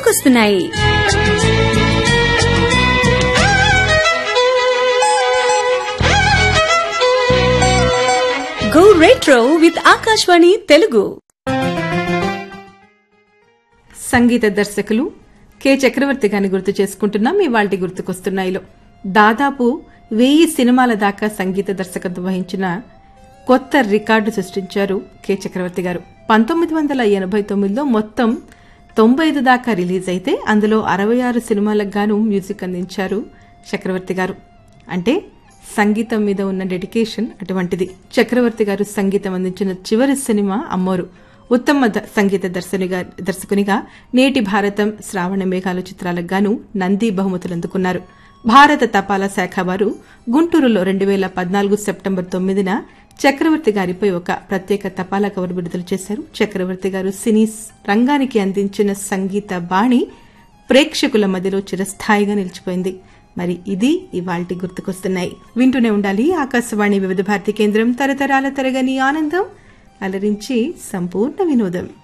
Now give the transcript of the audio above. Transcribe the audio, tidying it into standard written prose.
గుర్తుకొస్తున్నాయి. Go retro with Akashvani Telugu. సంగీత దర్శకులు K చక్రవర్తి గారిని గుర్తు చేసుకుంటున్నాం ఇవాల్టి గుర్తుకొస్తున్నాయిలో. దాదాపు 1000 సినిమాల దాకా సంగీత దర్శకత్వం వహించిన కొత్త రికార్డు సృష్టించారు కె చక్రవర్తి గారు. 1989లో మొత్తం 95 దాకా రిలీజ్ అయితే అందులో 66 సినిమాలకు గాను మ్యూజిక్ అందించారు చక్రవర్తి గారు. అంటే సంగీతం మీద ఉన్న డెడికేషన్ అటువంటిది. చక్రవర్తి గారు సంగీతం అందించిన చివరి సినిమా అమ్మోరు. ఉత్తమ సంగీత దర్శకునిగా నేటి భారతం, శ్రావణ మేఘాలు చిత్రాలకు గాను నంది బహుమతులు అందుకున్నారు. భారత తపాలా శాఖ వారు గుంటూరులో 2014 సెప్టెంబర్ 9న చక్రవర్తి గారిపై ఒక ప్రత్యేక తపాలా కవర్ విడుదల చేశారు. చక్రవర్తి గారు సినీ రంగానికి అందించిన సంగీత బాణి ప్రేక్షకుల మధ్యలో చిరస్థాయిగా నిలిచిపోయింది. మరి ఇది ఇవాల్టి గుర్తుకొస్తున్నాయి. వింటూనే ఉండాలి ఆకాశవాణి వివిధ భారతి కేంద్రం. తరతరాల తరగని ఆనందం, అలరించి సంపూర్ణ వినోదం.